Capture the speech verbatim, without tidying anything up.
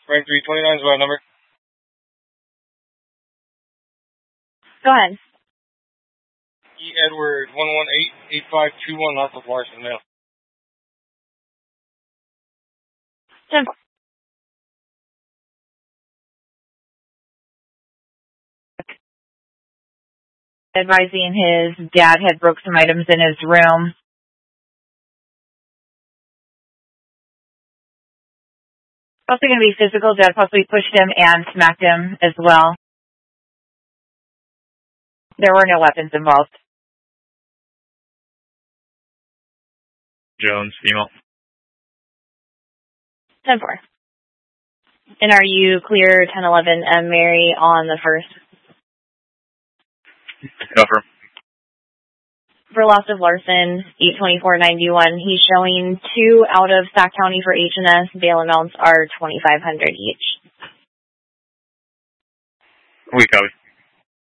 Frank three twenty-nine is my number. Go ahead. E. Edward one one eight eight five two one, North of Larson, male. ten. Advising his dad had broke some items in his room. Also going to be physical. Dad possibly pushed him and smacked him as well. There were no weapons involved. Jones, female. ten four. And are you clear ten eleven M Mary on the first? Cover. For loss of Larson, eight twenty-four ninety-one, he's showing two out of Sac County for H and S. Bail amounts are twenty-five hundred dollars each. We copy.